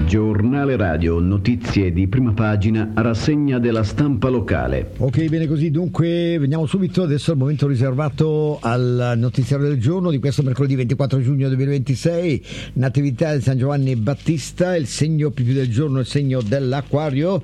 Giornale radio, notizie di prima pagina, rassegna della stampa locale. Ok, bene così, dunque veniamo subito adesso al momento riservato al notiziario del giorno di questo mercoledì 24 giugno 2026, Natività di San Giovanni Battista, il segno più del giorno, il segno dell'Acquario.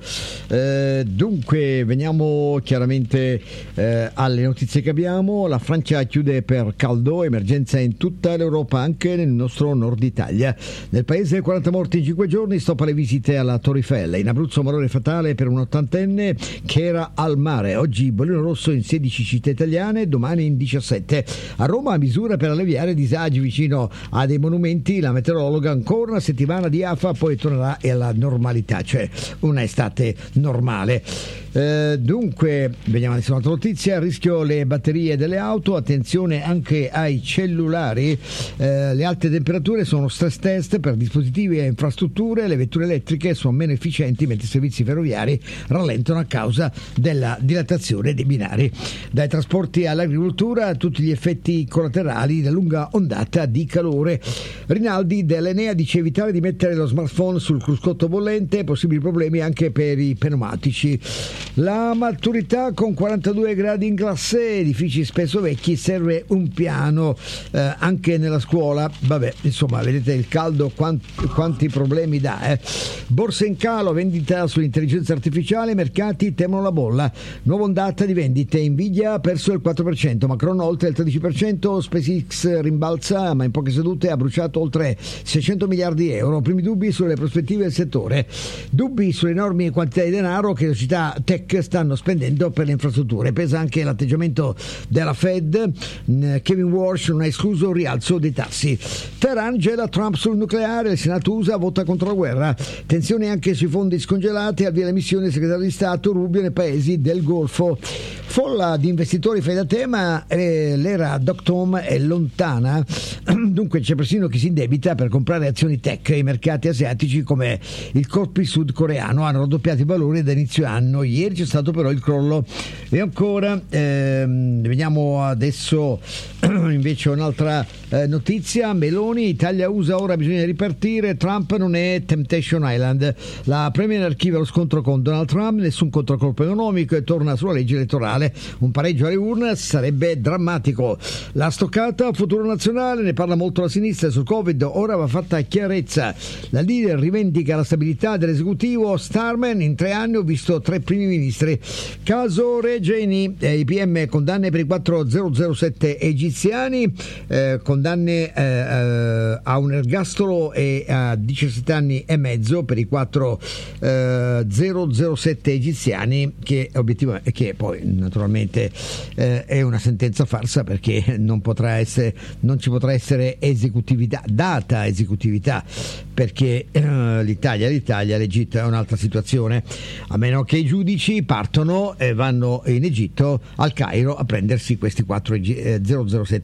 Dunque veniamo chiaramente alle notizie che abbiamo. La Francia chiude per caldo, emergenza in tutta l'Europa, anche nel nostro nord Italia. Nel paese 40 morti in 5 giorni, stop alle visite alla Torre Eiffel. In Abruzzo malore fatale per un ottantenne che era al mare. Oggi bollino rosso in 16 città italiane, domani in 17. A Roma misure per alleviare disagi vicino a dei monumenti. La meteorologa ancora una settimana di afa, poi tornerà alla normalità, cioè una estate normale. Dunque vediamo adesso un'altra notizia. A rischio le batterie delle auto, attenzione anche ai cellulari. Le alte temperature sono stress test per dispositivi e infrastrutture. Le vetture elettriche sono meno efficienti mentre i servizi ferroviari rallentano a causa della dilatazione dei binari. Dai trasporti all'agricoltura, tutti gli effetti collaterali della lunga ondata di calore. Rinaldi dell'Enea dice evitare di mettere lo smartphone sul cruscotto bollente, possibili problemi anche per i pneumatici. La maturità con 42 gradi in classe, edifici spesso vecchi, serve un piano anche nella scuola. Vabbè, insomma, vedete il caldo quanti problemi dà. Borse in calo, vendita sull'intelligenza artificiale, mercati temono la bolla. Nuova ondata di vendite, Nvidia ha perso il 4%, Macron oltre il 13%, SpaceX rimbalza ma in poche sedute ha bruciato oltre 600 miliardi di euro. Primi dubbi sulle prospettive del settore, dubbi sulle enormi quantità di denaro che le società tech stanno spendendo per le infrastrutture. Pesa anche l'atteggiamento della Fed. Kevin Walsh non ha escluso un rialzo dei tassi. Teheran gela Trump sul nucleare, il Senato USA vota contro la guerra. Tensioni anche sui fondi scongelati, avvia le missioni del segretario di Stato Rubio nei paesi del Golfo. Folla di investitori fai da te, ma l'era dot-com è lontana. Dunque c'è persino chi si indebita per comprare azioni tech. I mercati asiatici come il Kospi sudcoreano hanno raddoppiato i valori da inizio anno. Ieri c'è stato però il crollo. E ancora vediamo adesso invece un'altra notizia. Meloni, Italia-USA ora bisogna ripartire, Trump non è Temptation Island. La Premier archiva lo scontro con Donald Trump, nessun controcolpo economico e torna sulla legge elettorale. Un pareggio alle urne sarebbe drammatico. La stoccata futuro nazionale, ne parla molto la sinistra sul Covid, ora va fatta chiarezza. La leader rivendica la stabilità dell'esecutivo. Starman, in 3 anni ho visto 3 primi ministri. Caso Regeni, i PM condanne per i 4 007 egiziani, condanne a un ergastolo e a 17 anni e mezzo per i 4 007 egiziani, che obiettivamente, che poi naturalmente è una sentenza farsa, perché non ci potrà essere esecutività, data esecutività, perché l'Italia, l'Egitto è un'altra situazione, a meno che i giudici partono e vanno in Egitto, al Cairo, a prendersi questi 4 007